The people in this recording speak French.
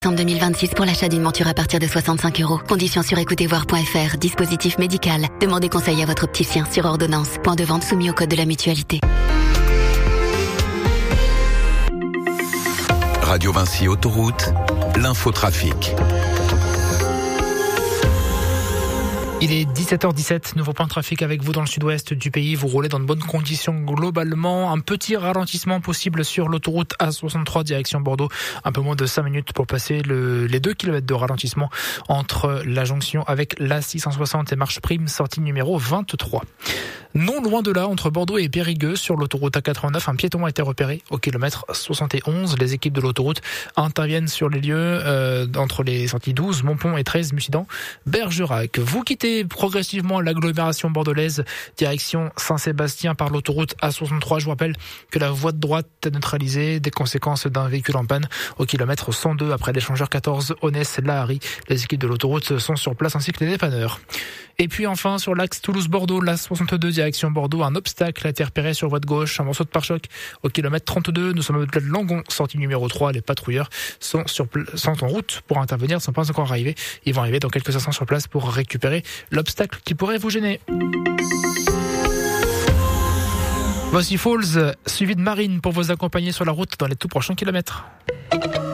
En 2026 pour l'achat d'une monture à partir de 65 €. Conditions sur écoutezvoir.fr. Dispositif médical. Demandez conseil à votre opticien sur ordonnance. Point de vente soumis au code de la mutualité. Radio Vinci Autoroute, l'infotrafic. Il est 17h17, nouveau point de trafic avec vous dans le sud-ouest du pays. Vous roulez dans de bonnes conditions globalement. Un petit ralentissement possible sur l'autoroute A63 direction Bordeaux. Un peu moins de 5 minutes pour passer les 2 km de ralentissement entre la jonction avec l'A660 et Marche Prime, sortie numéro 23. Non loin de là, entre Bordeaux et Périgueux, sur l'autoroute A89, un piéton a été repéré au kilomètre 71. Les équipes de l'autoroute interviennent sur les lieux entre les sorties 12, Montpont et 13, Mussidan, Bergerac. Vous quittez progressivement l'agglomération bordelaise, direction Saint-Sébastien par l'autoroute A63. Je vous rappelle que la voie de droite est neutralisée des conséquences d'un véhicule en panne au kilomètre 102 après l'échangeur 14 Onès-Lahari. Les équipes de l'autoroute sont sur place ainsi que les dépanneurs. Et puis enfin, sur l'axe Toulouse-Bordeaux, l'A62 direction Bordeaux, un obstacle a été repéré sur voie de gauche, un morceau de pare-choc au kilomètre 32. Nous sommes au-delà de Langon, sortie numéro 3. Les patrouilleurs sont en route pour intervenir, ne sont pas encore arrivés. Ils vont arriver dans quelques instants sur place pour récupérer l'obstacle qui pourrait vous gêner. Voici Falls, suivi de Marine pour vous accompagner sur la route dans les tout prochains kilomètres.